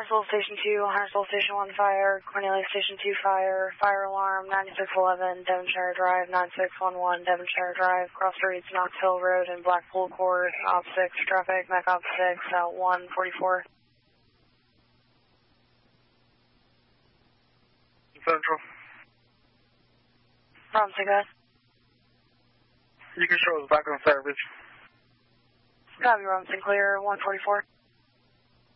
Huntersville Station 2, Huntersville Station 1 fire, Cornelia Station 2 fire, fire alarm 9611, Devonshire Drive, 9611, Devonshire Drive, cross streets, Knox Hill Road and Blackpool Court, Op 6, traffic, Mac Op 6, 144. Central. Problem 6 guys. You can show us back on service. Copy, Robinson, clear, 144.